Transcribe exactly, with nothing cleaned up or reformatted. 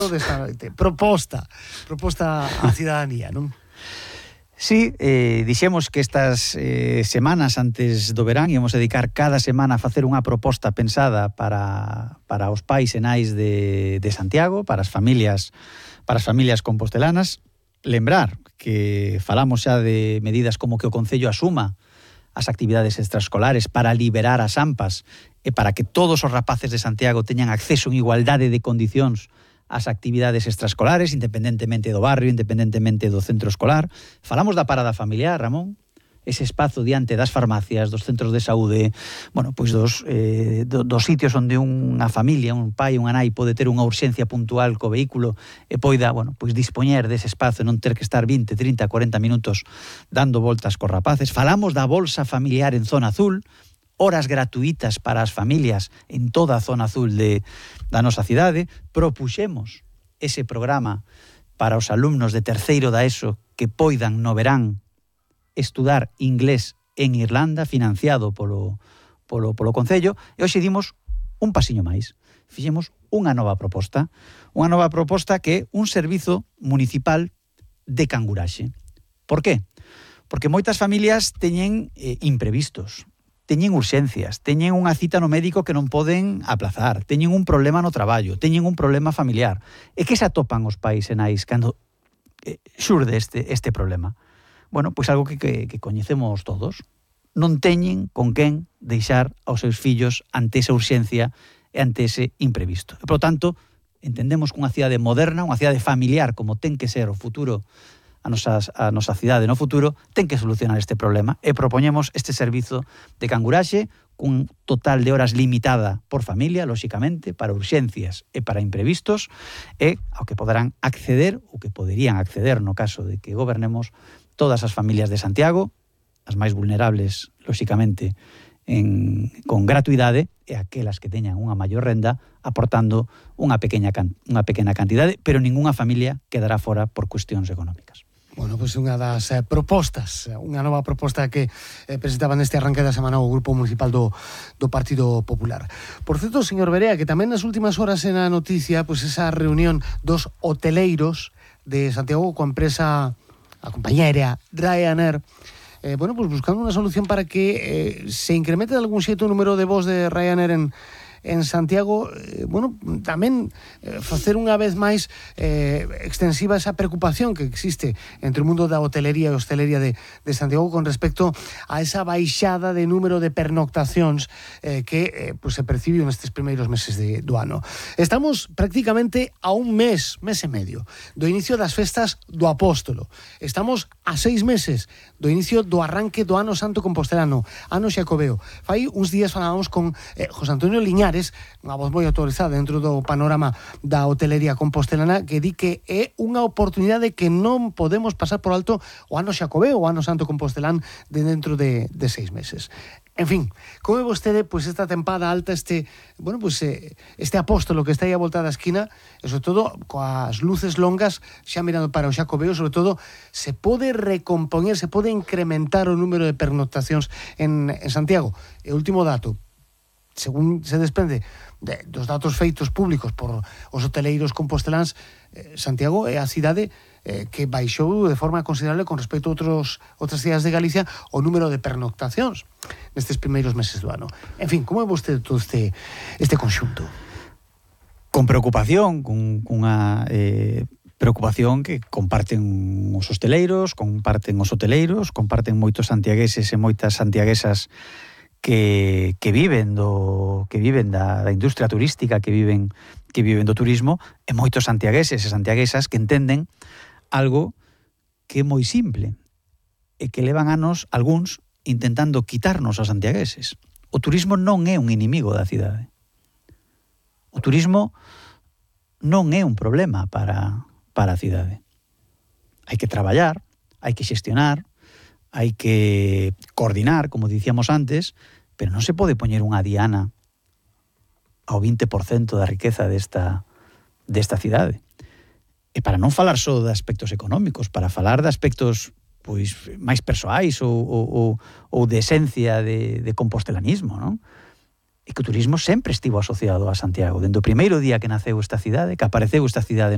desta noite. Proposta, proposta á cidadanía, non? Sí, eh, dixemos que estas eh, semanas antes do verán íamos dedicar cada semana a facer unha proposta pensada para, para os pais e nais de, de Santiago, para as familias, para as familias compostelanas. Lembrar que falamos xa de medidas como que o Concello asuma as actividades extraescolares para liberar as AMPAs e para que todos os rapaces de Santiago teñan acceso en igualdade de condicións as actividades extraescolares, independentemente do barrio, independentemente do centro escolar. Falamos da parada familiar, Ramón, ese espazo diante das farmacias, dos centros de saúde, bueno, pois dos, eh, do, dos sitios onde unha familia, un pai, unha nai pode ter unha urxencia puntual co vehículo e poida, bueno, pois dispoñer dese espazo e non ter que estar vinte, trinta, cuarenta minutos dando voltas cos rapaces. Falamos da bolsa familiar en zona azul, horas gratuitas para as familias en toda a zona azul de, da nosa cidade. Propuxemos ese programa para os alumnos de terceiro da ESO que poidan no verán estudar inglés en Irlanda, financiado polo, polo, polo Concello, e hoxe dimos un pasiño máis. Fixemos unha nova proposta, unha nova proposta que é un servizo municipal de canguraxe. Por qué? Porque moitas familias teñen eh, imprevistos, teñen urxencias, teñen unha cita no médico que non poden aplazar, teñen un problema no traballo, teñen un problema familiar. E que se atopan os pais e nais cando eh, xurde este, este problema? Bueno, pois algo que, que, que coñecemos todos. Non teñen con quen deixar aos seus fillos ante esa urxencia e ante ese imprevisto. E, por tanto, entendemos que unha cidade moderna, unha cidade familiar, como ten que ser o futuro a nosa, a nosa cidade no futuro, ten que solucionar este problema e propoñemos este servizo de canguraxe cun total de horas limitada por familia, lóxicamente, para urxencias e para imprevistos, e ao que poderán acceder, ou que poderían acceder no caso de que gobernemos, todas as familias de Santiago, as máis vulnerables, lóxicamente, en, con gratuidade, e aquelas que teñan unha maior renda, aportando unha pequena, unha pequena cantidade, pero ningunha familia quedará fora por cuestións económicas. Bueno, pois unha das eh, propostas, unha nova proposta que eh, presentaba neste arranque da semana o Grupo Municipal do, do Partido Popular. Por certo, señor Berea, que tamén nas últimas horas en a noticia, pois esa reunión dos hoteleiros de Santiago coa empresa, a compañía aérea Ryanair, eh, bueno, pois buscando unha solución para que eh, se incremente de algún xeito o número de voos de Ryanair en en Santiago, eh, bueno, tamén eh, facer unha vez máis eh, extensiva esa preocupación que existe entre o mundo da hotelería e hostelería de, de Santiago con respecto a esa baixada de número de pernoctacións eh, que eh, pues se percibiu nestes primeiros meses de, do ano. Estamos prácticamente a un mes, mes e medio, do inicio das festas do Apóstolo. Estamos a seis meses do inicio do arranque do Ano Santo Compostelano, Ano Xacobeo. Fai uns días falábamos con eh, José Antonio Liñares, unha voz moi autorizada dentro do panorama da hotelería compostelana, que di que é unha oportunidade que non podemos pasar por alto o Ano Xacobeo, o Ano Santo Compostelán, de dentro de, de seis meses. En fin, como é vostede, pois esta tempada alta, este, bueno, pois este Apóstolo que está aí a volta da esquina, e sobre todo coas luces longas xa mirando para o Xacobeo, sobre todo se pode recompoñer, se pode incrementar o número de pernoctacións en, en Santiago. E último dato, según se desprende de, dos datos feitos públicos por os hoteleiros composteláns, eh, Santiago é a cidade eh, que baixou de forma considerable con respecto a outros, outras cidades de Galicia o número de pernoctacións nestes primeiros meses do ano. En fin, como é vostede todo este, este conxunto? Con preocupación, con unha eh, preocupación que comparten os hosteleiros, comparten os hoteleiros, comparten moitos santiagueses e moitas santiaguesas que, que viven do que viven da, da industria turística, que viven que viven do turismo, e moitos santiagueses e santiaguesas que entenden algo que é moi simple e que levan anos algúns intentando quitarnos aos santiagueses. O turismo non é un inimigo da cidade. O turismo non é un problema para, para a cidade. Hai que traballar, hai que xestionar, hai que coordinar, como dicíamos antes, pero non se pode poñer unha diana ao vinte por cento da riqueza desta, desta cidade. E para non falar só de aspectos económicos, para falar de aspectos pois máis persoais ou, ou, ou de esencia de, de compostelanismo, non? E que o turismo sempre estivo asociado a Santiago. Dende o primeiro día que naceu esta cidade, que apareceu esta cidade